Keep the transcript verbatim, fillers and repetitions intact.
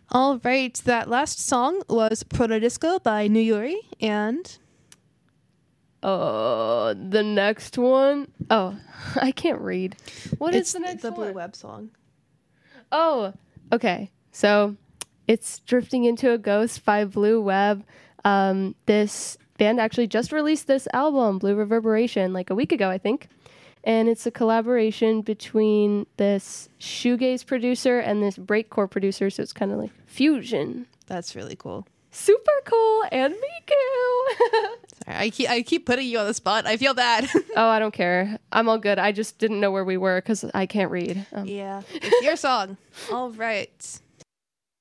All right, that last song was Proto Disco by Nuyori, and Uh, the next one. Oh, I can't read. What it's is the next the one? Blue Web song. Oh, okay. So it's Drifting into a Ghost by Blue Web. Um, this band actually just released this album, Blue Reverberation, like a week ago, I think. And it's a collaboration between this shoegaze producer and this breakcore producer, so it's kind of like fusion. That's really cool. Super cool, and Miku. Sorry, I keep I keep putting you on the spot. I feel bad. Oh, I don't care. I'm all good. I just didn't know where we were because I can't read. Um. Yeah, it's your song. All right.